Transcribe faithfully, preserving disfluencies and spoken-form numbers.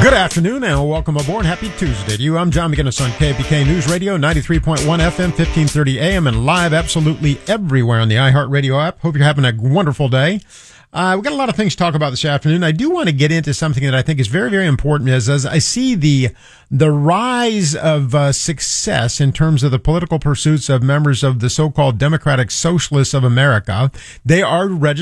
Good afternoon and welcome aboard. Happy Tuesday to you. I'm John McGinnis on K B K News Radio, ninety-three point one F M, fifteen thirty A M, and live absolutely everywhere on the iHeartRadio app. Hope you're having a wonderful day. Uh, we've got a lot of things to talk about this afternoon. I do want to get into something that I think is very, very important as, as I see the the rise of uh, success in terms of the political pursuits of members of the so-called Democratic Socialists of America. They are registered